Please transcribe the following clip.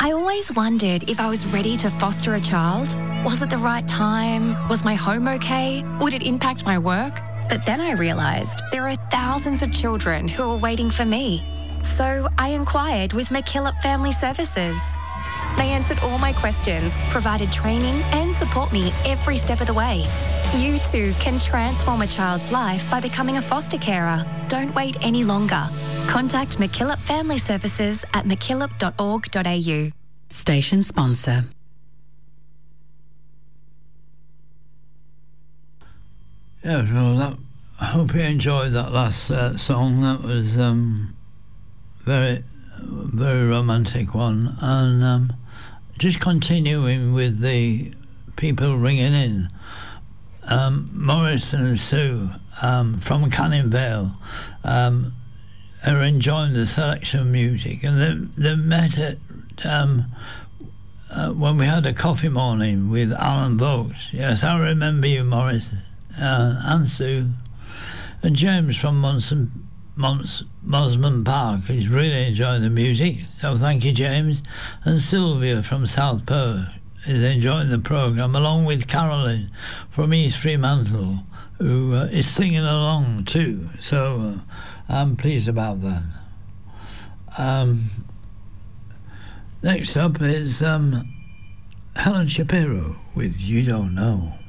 I always wondered if I was ready to foster a child. Was it the right time? Was my home okay? Would it impact my work? But then I realised there are thousands of children who are waiting for me. So I inquired with McKillop Family Services. They answered all my questions, provided training and support me every step of the way. You too can transform a child's life by becoming a foster carer. Don't wait any longer. Contact McKillop Family Services at mckillop.org.au. Station sponsor. Yeah, well, I hope you enjoyed that last song. That was very, very romantic one. And just continuing with the people ringing in. Morris and Sue from Canning Vale are enjoying the selection of music, and they met at when we had a coffee morning with Alan Vokes. Yes, I remember you, Morris, and Sue, and James from Mosman Park. He's really enjoying the music, so thank you, James. And Sylvia from South Perth is enjoying the programme, along with Carolyn from East Fremantle, who is singing along too, so I'm pleased about that. Next up is Helen Shapiro with You Don't Know.